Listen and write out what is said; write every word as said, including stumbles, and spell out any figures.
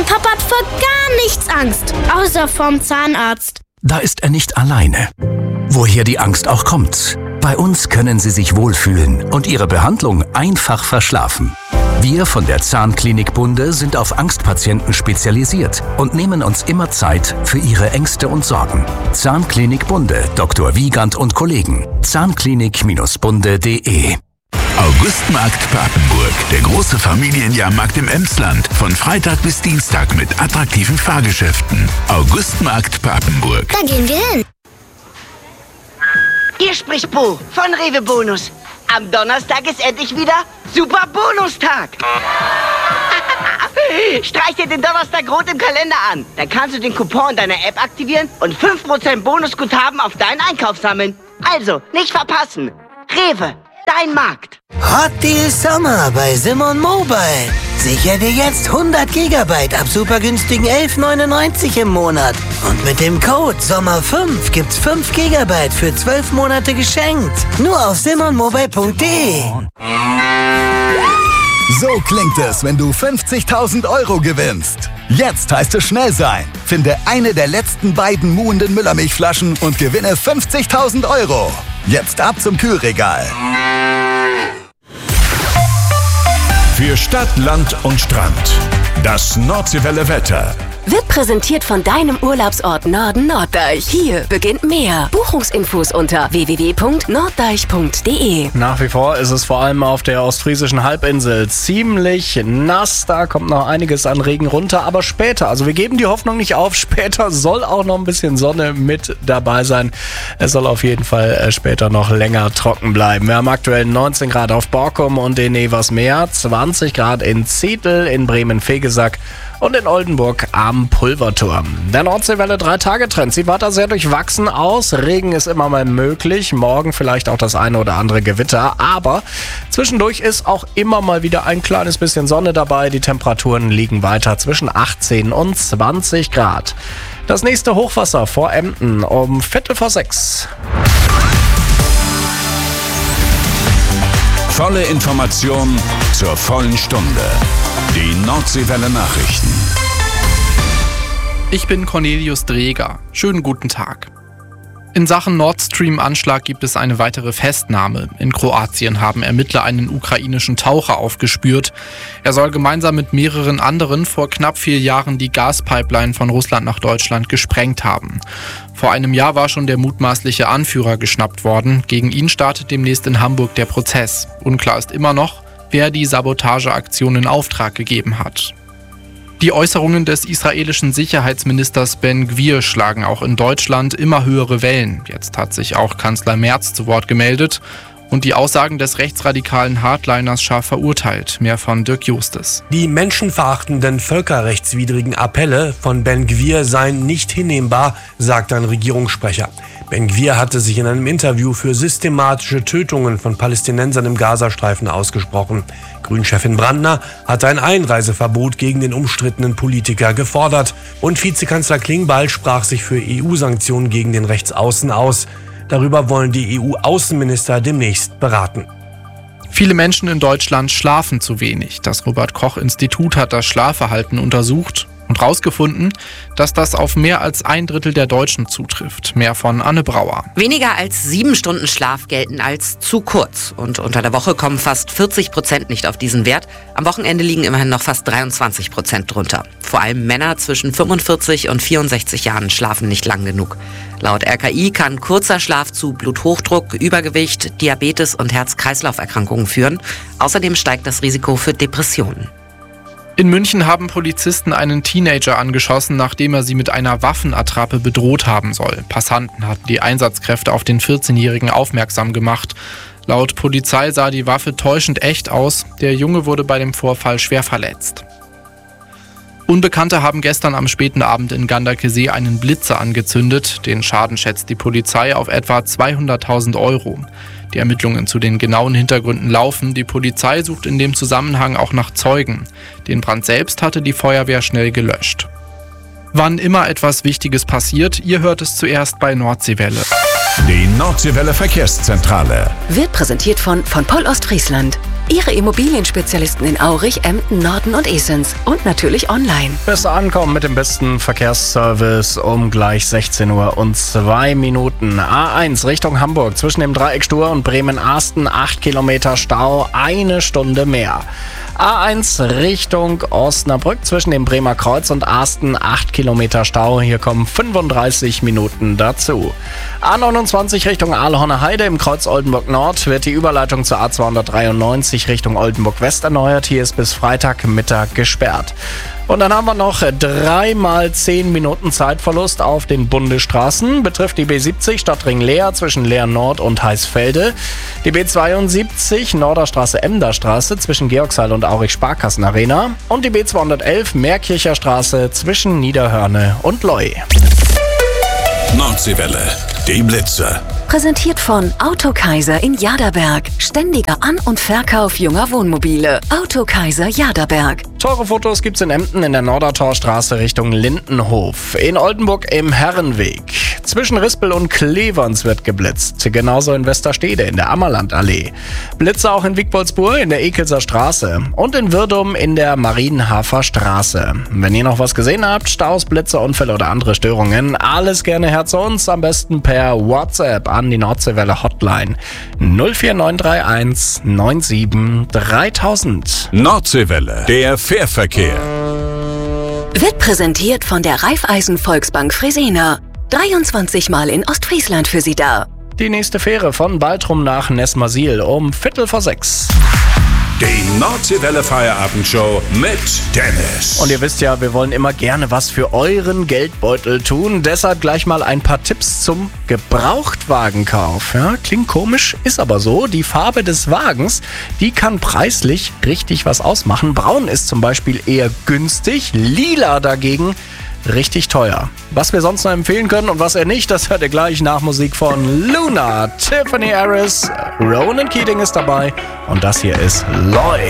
und Papa hat vor gar nichts Angst, außer vorm Zahnarzt. Da ist er nicht alleine. Woher die Angst auch kommt. Bei uns können Sie sich wohlfühlen und Ihre Behandlung einfach verschlafen. Wir von der Zahnklinik Bunde sind auf Angstpatienten spezialisiert und nehmen uns immer Zeit für Ihre Ängste und Sorgen. Zahnklinik Bunde, Doktor Wiegand und Kollegen. Zahnklinik Bunde punkt de. Augustmarkt Papenburg, der große Familienjahrmarkt im Emsland. Von Freitag bis Dienstag mit attraktiven Fahrgeschäften. Augustmarkt Papenburg. Da gehen wir hin. Hier spricht Bo von Rewe Bonus. Am Donnerstag ist endlich wieder Super Bonustag. Streich dir den Donnerstag rot im Kalender an. Dann kannst du den Coupon in deiner App aktivieren und fünf Prozent Bonusguthaben auf deinen Einkauf sammeln. Also, nicht verpassen. Rewe, dein Markt. Hot Deal Sommer bei Simon Mobile. Sicher dir jetzt hundert Gigabyte ab super günstigen elf neunundneunzig im Monat. Und mit dem Code Sommer fünf gibt's fünf Gigabyte für zwölf Monate geschenkt. Nur auf simon mobile punkt de. So klingt es, wenn du fünfzigtausend Euro gewinnst. Jetzt heißt es schnell sein. Finde eine der letzten beiden muhenden Müllermilchflaschen und gewinne fünfzigtausend Euro. Jetzt ab zum Kühlregal. Für Stadt, Land und Strand. Das Nordseewelle Wetter. Wird präsentiert von deinem Urlaubsort Norden Norddeich. Hier beginnt mehr. Buchungsinfos unter w w w punkt norddeich punkt de. Nach wie vor ist es vor allem auf der ostfriesischen Halbinsel ziemlich nass. Da kommt noch einiges an Regen runter, aber später, also wir geben die Hoffnung nicht auf, später soll auch noch ein bisschen Sonne mit dabei sein. Es soll auf jeden Fall später noch länger trocken bleiben. Wir haben aktuell neunzehn Grad auf Borkum und in Eversmeer, zwanzig Grad in Zietl, in Bremen-Vegesack und in Oldenburg am Pulverturm. Der Nordseewelle drei Tage Trend sieht weiter sehr durchwachsen aus. Regen ist immer mal möglich. Morgen vielleicht auch das eine oder andere Gewitter. Aber zwischendurch ist auch immer mal wieder ein kleines bisschen Sonne dabei. Die Temperaturen liegen weiter zwischen achtzehn und zwanzig Grad. Das nächste Hochwasser vor Emden um Viertel vor sechs. Volle Information zur vollen Stunde. Die Nordseewelle Nachrichten. Ich bin Cornelius Dreger. Schönen guten Tag. In Sachen Nord Stream-Anschlag gibt es eine weitere Festnahme. In Kroatien haben Ermittler einen ukrainischen Taucher aufgespürt. Er soll gemeinsam mit mehreren anderen vor knapp vier Jahren die Gaspipeline von Russland nach Deutschland gesprengt haben. Vor einem Jahr war schon der mutmaßliche Anführer geschnappt worden. Gegen ihn startet demnächst in Hamburg der Prozess. Unklar ist immer noch, wer die Sabotageaktion in Auftrag gegeben hat. Die Äußerungen des israelischen Sicherheitsministers Ben Gvir schlagen auch in Deutschland immer höhere Wellen. Jetzt hat sich auch Kanzler Merz zu Wort gemeldet und die Aussagen des rechtsradikalen Hardliners scharf verurteilt. Mehr von Dirk Justes. Die menschenverachtenden, völkerrechtswidrigen Appelle von Ben Gvir seien nicht hinnehmbar, sagt ein Regierungssprecher. Ben Gvir hatte sich in einem Interview für systematische Tötungen von Palästinensern im Gazastreifen ausgesprochen. Grünchefin Brandner hatte ein Einreiseverbot gegen den umstrittenen Politiker gefordert. Und Vizekanzler Klingbeil sprach sich für E U-Sanktionen gegen den Rechtsaußen aus. Darüber wollen die E U-Außenminister demnächst beraten. Viele Menschen in Deutschland schlafen zu wenig. Das Robert-Koch-Institut hat das Schlafverhalten untersucht und herausgefunden, dass das auf mehr als ein Drittel der Deutschen zutrifft. Mehr von Anne Brauer. Weniger als sieben Stunden Schlaf gelten als zu kurz. Und unter der Woche kommen fast vierzig Prozent nicht auf diesen Wert. Am Wochenende liegen immerhin noch fast dreiundzwanzig Prozent drunter. Vor allem Männer zwischen fünfundvierzig und vierundsechzig Jahren schlafen nicht lang genug. Laut R K I kann kurzer Schlaf zu Bluthochdruck, Übergewicht, Diabetes und Herz-Kreislauf-Erkrankungen führen. Außerdem steigt das Risiko für Depressionen. In München haben Polizisten einen Teenager angeschossen, nachdem er sie mit einer Waffenattrappe bedroht haben soll. Passanten hatten die Einsatzkräfte auf den vierzehnjährigen aufmerksam gemacht. Laut Polizei sah die Waffe täuschend echt aus. Der Junge wurde bei dem Vorfall schwer verletzt. Unbekannte haben gestern am späten Abend in Ganderkesee einen Blitzer angezündet. Den Schaden schätzt die Polizei auf etwa zweihunderttausend Euro. Die Ermittlungen zu den genauen Hintergründen laufen. Die Polizei sucht in dem Zusammenhang auch nach Zeugen. Den Brand selbst hatte die Feuerwehr schnell gelöscht. Wann immer etwas Wichtiges passiert, ihr hört es zuerst bei Nordseewelle. Die Nordseewelle Verkehrszentrale Wird präsentiert von von Pol Ostfriesland. Ihre Immobilienspezialisten in Aurich, Emden, Norden und Esens. Und natürlich online. Besser ankommen mit dem besten Verkehrsservice um gleich sechzehn Uhr und zwei Minuten. A eins Richtung Hamburg zwischen dem Dreieck Stur und Bremen-Arsten. acht Kilometer Stau, eine Stunde mehr. A eins Richtung Osnabrück zwischen dem Bremer Kreuz und Arsten, acht Kilometer Stau. Hier kommen fünfunddreißig Minuten dazu. A neunundzwanzig Richtung Ahlhorner Heide im Kreuz Oldenburg Nord wird die Überleitung zur A zweihundertdreiundneunzig Richtung Oldenburg West erneuert. Hier ist bis Freitagmittag gesperrt. Und dann haben wir noch dreimal zehn Minuten Zeitverlust auf den Bundesstraßen. Betrifft die B siebzig Stadtring Leer zwischen Leer Nord und Heißfelde. Die B zweiundsiebzig Norderstraße Emderstraße zwischen Georgsheil und Aurich Sparkassen Arena. Und die B zweihundertelf Meerkircher Straße zwischen Niederhörne und Leu. Nordseewelle, die Blitzer. Präsentiert von Autokaiser in Jaderberg. Ständiger An- und Verkauf junger Wohnmobile. Autokaiser Jaderberg. Teure Fotos gibt's in Emden in der Nordertorstraße Richtung Lindenhof. In Oldenburg im Herrenweg. Zwischen Rispel und Kleverns wird geblitzt. Genauso in Westerstede in der Ammerlandallee. Blitze auch in Wiegboldsburg in der Ekelser Straße. Und in Wirdum in der Marienhafer Straße. Wenn ihr noch was gesehen habt, Staus, Blitze, Unfälle oder andere Störungen, alles gerne her zu uns. Am besten per WhatsApp an die Nordseewelle Hotline null vier neun drei eins neun sieben dreitausend. Nordseewelle, der Fährverkehr. Wird präsentiert von der Raiffeisen Volksbank Fresena. dreiundzwanzig Mal in Ostfriesland für Sie da. Die nächste Fähre von Baltrum nach Nessmersiel um Viertel vor sechs. Die Nordseewelle Feierabendshow mit Dennis. Und ihr wisst ja, wir wollen immer gerne was für euren Geldbeutel tun. Deshalb gleich mal ein paar Tipps zum Gebrauchtwagenkauf. Ja, klingt komisch, ist aber so. Die Farbe des Wagens, die kann preislich richtig was ausmachen. Braun ist zum Beispiel eher günstig, lila dagegen richtig teuer. Was wir sonst noch empfehlen können und was er nicht, das hört ihr gleich nach Musik von Luna. Tiffany Harris, Ronan Keating ist dabei und das hier ist Lloyd.